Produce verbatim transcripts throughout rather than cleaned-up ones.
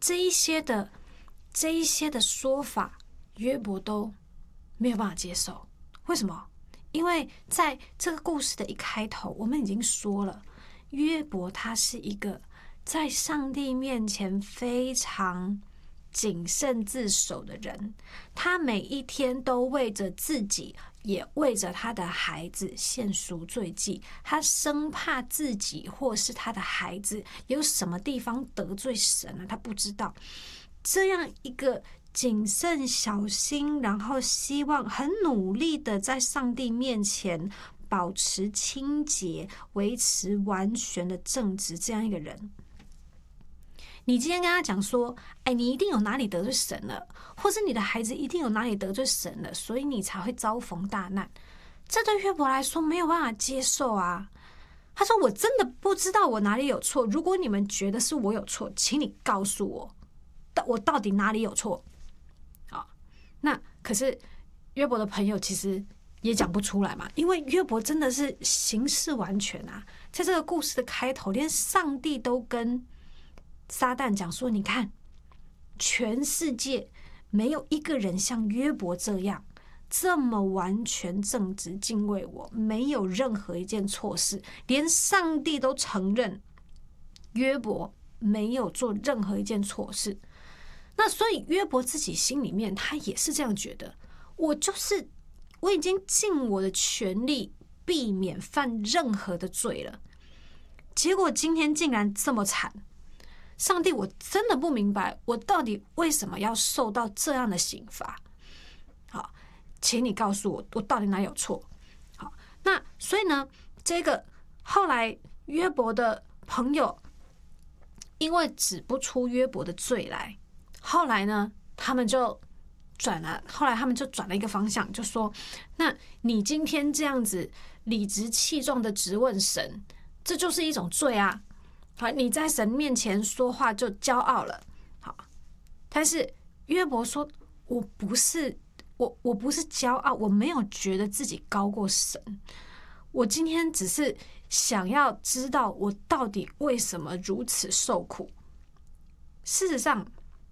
这一些的这一些的说法，约伯都没有办法接受。为什么？因为在这个故事的一开头，我们已经说了，约伯他是一个在上帝面前非常谨慎自守的人，他每一天都为着自己，也为着他的孩子献赎罪祭，他生怕自己或是他的孩子有什么地方得罪神啊，他不知道。这样一个谨慎小心，然后希望很努力的在上帝面前保持清洁，维持完全的正直，这样一个人，你今天跟他讲说，哎，你一定有哪里得罪神了，或是你的孩子一定有哪里得罪神了，所以你才会遭逢大难。这对约伯来说没有办法接受啊。他说，我真的不知道我哪里有错，如果你们觉得是我有错，请你告诉我，我到底哪里有错。好，那可是约伯的朋友其实也讲不出来嘛，因为约伯真的是行事完全啊。在这个故事的开头，连上帝都跟撒旦讲说，你看，全世界没有一个人像约伯这样这么完全正直敬畏我，没有任何一件错事，连上帝都承认约伯没有做任何一件错事。那所以约伯自己心里面他也是这样觉得，我就是我已经尽我的全力避免犯任何的罪了，结果今天竟然这么惨。上帝，我真的不明白，我到底为什么要受到这样的刑罚？好，请你告诉我，我到底哪有错？好，那所以呢，这个后来约伯的朋友因为指不出约伯的罪来，后来呢，他们就转了，后来他们就转了一个方向，就说：那你今天这样子理直气壮的质问神，这就是一种罪啊！好，你在神面前说话就骄傲了。好，但是约伯说：我不是，我我不是骄傲，我没有觉得自己高过神。我今天只是想要知道我到底为什么如此受苦。事实上，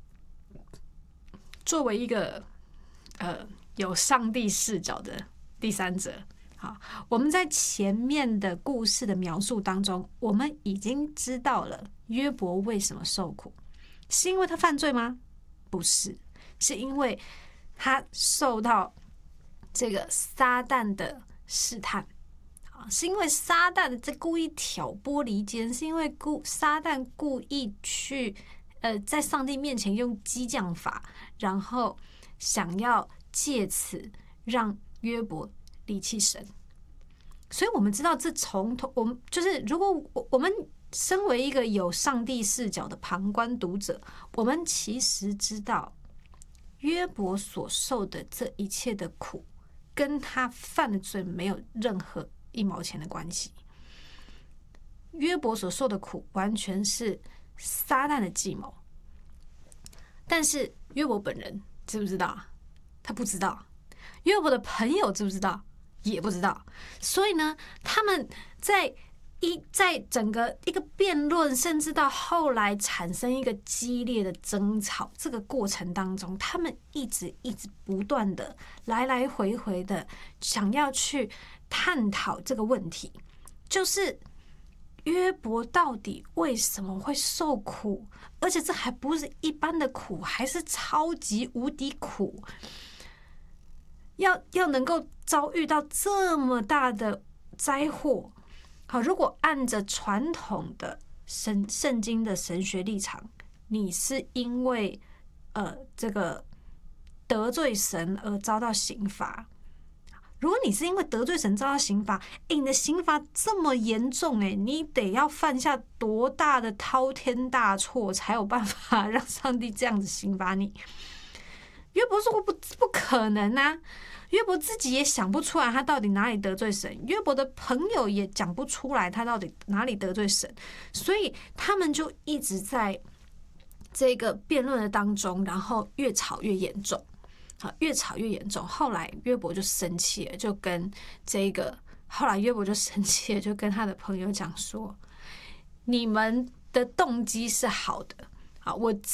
作为一个呃有上帝视角的第三者，好，我们在前面的故事的描述当中，我们已经知道了约伯为什么受苦，是因为他犯罪吗？不是，是因为他受到这个撒旦的试探，是因为撒旦在故意挑拨离间，是因为故撒旦故意去呃在上帝面前用激将法，然后想要借此让约伯离弃神。所以我们知道，这从头我们就是如果我我们身为一个有上帝视角的旁观读者，我们其实知道约伯所受的这一切的苦跟他犯的罪没有任何一毛钱的关系。约伯所受的苦完全是撒旦的计谋，但是约伯本人知不知道？他不知道。约伯的朋友知不知道？也不知道。所以呢，他们在一在整个一个辩论，甚至到后来产生一个激烈的争吵，这个过程当中，他们一直一直不断的来来回回的想要去探讨这个问题，就是约伯到底为什么会受苦，而且这还不是一般的苦，还是超级无敌苦。要要能够遭遇到这么大的灾祸，好，如果按着传统的神圣经的神学立场，你是因为呃这个得罪神而遭到刑罚。如果你是因为得罪神遭到刑罚，欸，你的刑罚这么严重，欸，你得要犯下多大的滔天大错，才有办法让上帝这样子刑罚你？约伯说过不不可能啊，约伯自己也想不出来他到底哪里得罪神，约伯的朋友也讲不出来他到底哪里得罪神，所以他们就一直在这个辩论的当中，然后越吵越严重，好，越吵越严重。后来约伯就生气了，就跟这个后来约伯就生气了，就跟他的朋友讲说：你们的动机是好的。好，我